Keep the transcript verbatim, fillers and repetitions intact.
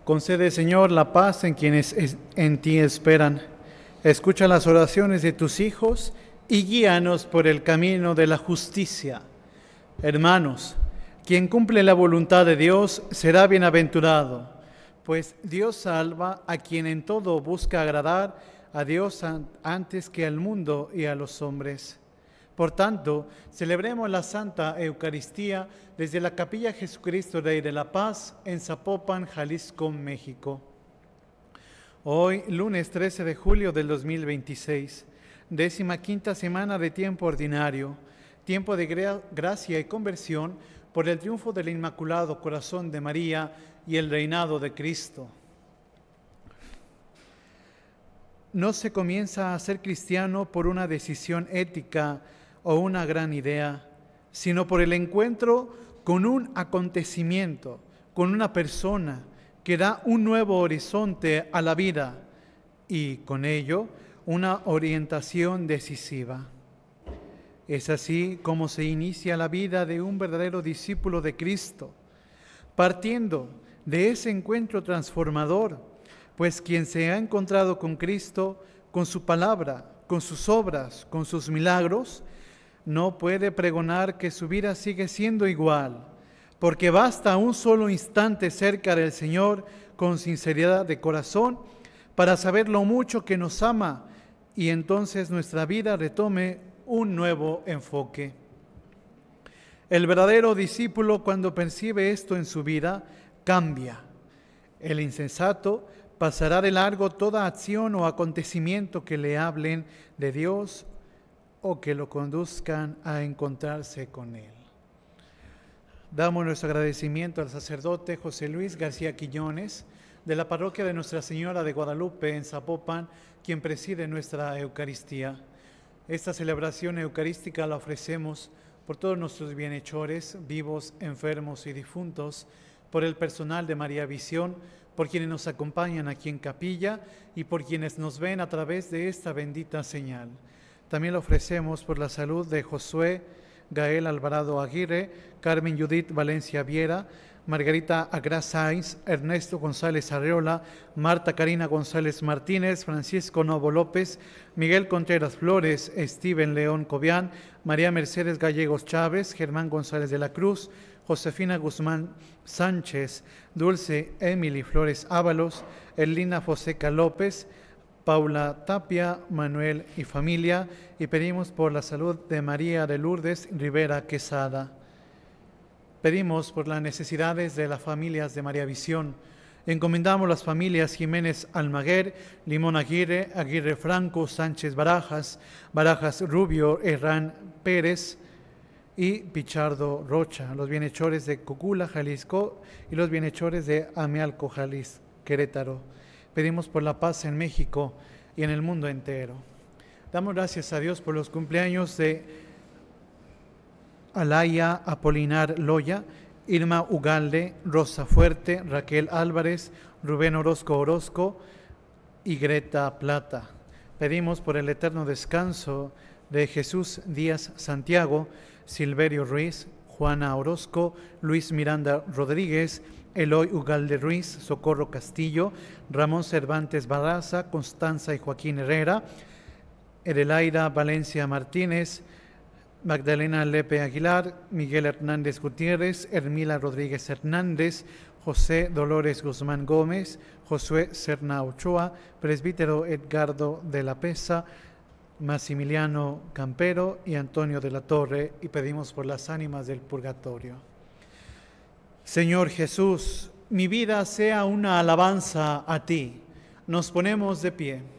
Concede, Señor, la paz en quienes en ti esperan. Escucha las oraciones de tus hijos y guíanos por el camino de la justicia. Hermanos, quien cumple la voluntad de Dios será bienaventurado, pues Dios salva a quien en todo busca agradar a Dios antes que al mundo y a los hombres. Por tanto, celebremos la Santa Eucaristía desde la Capilla Jesucristo Rey de la Paz en Zapopan, Jalisco, México. Hoy, lunes trece de julio del dos mil veintiséis, décima quinta semana de tiempo ordinario, tiempo de gra- gracia y conversión por el triunfo del Inmaculado Corazón de María y el reinado de Cristo. No se comienza a ser cristiano por una decisión ética o una gran idea, sino por el encuentro con un acontecimiento, con una persona que da un nuevo horizonte a la vida y con ello una orientación decisiva. Es así como se inicia la vida de un verdadero discípulo de Cristo, partiendo de ese encuentro transformador, pues quien se ha encontrado con Cristo, con su palabra, con sus obras, con sus milagros, no puede pregonar que su vida sigue siendo igual, porque basta un solo instante cerca del Señor con sinceridad de corazón para saber lo mucho que nos ama y entonces nuestra vida retome un nuevo enfoque. El verdadero discípulo, cuando percibe esto en su vida, cambia. El insensato pasará de largo toda acción o acontecimiento que le hablen de Dios o que lo conduzcan a encontrarse con Él. Damos nuestro agradecimiento al sacerdote José Luis García Quiñones, de la parroquia de Nuestra Señora de Guadalupe en Zapopan, quien preside nuestra Eucaristía. Esta celebración eucarística la ofrecemos por todos nuestros bienhechores, vivos, enfermos y difuntos, por el personal de María Visión, por quienes nos acompañan aquí en capilla y por quienes nos ven a través de esta bendita señal. También lo ofrecemos por la salud de Josué Gael Alvarado Aguirre, Carmen Judith Valencia Viera, Margarita Agra Sainz, Ernesto González Arreola, Marta Karina González Martínez, Francisco Novo López, Miguel Contreras Flores, Steven León Cobian, María Mercedes Gallegos Chávez, Germán González de la Cruz, Josefina Guzmán Sánchez, Dulce Emily Flores Ábalos, Erlina Foseca López, Paula Tapia, Manuel y familia, y pedimos por la salud de María de Lourdes Rivera Quesada. Pedimos por las necesidades de las familias de María Visión. Encomendamos las familias Jiménez Almaguer, Limón Aguirre, Aguirre Franco, Sánchez Barajas, Barajas Rubio, Herrán Pérez y Pichardo Rocha, los bienhechores de Cocula, Jalisco, y los bienhechores de Amealco, Jalisco, Querétaro. Pedimos por la paz en México y en el mundo entero. Damos gracias a Dios por los cumpleaños de Alaya Apolinar Loya, Irma Ugalde, Rosa Fuerte, Raquel Álvarez, Rubén Orozco Orozco y Greta Plata. Pedimos por el eterno descanso de Jesús Díaz Santiago, Silverio Ruiz, Juana Orozco, Luis Miranda Rodríguez, Eloy Ugalde Ruiz, Socorro Castillo, Ramón Cervantes Barraza, Constanza y Joaquín Herrera, Edelaida Valencia Martínez, Magdalena Lepe Aguilar, Miguel Hernández Gutiérrez, Hermila Rodríguez Hernández, José Dolores Guzmán Gómez, Josué Serna Ochoa, presbítero Edgardo de la Pesa, Maximiliano Campero y Antonio de la Torre, y pedimos por las ánimas del purgatorio. Señor Jesús, mi vida sea una alabanza a ti. Nos ponemos de pie.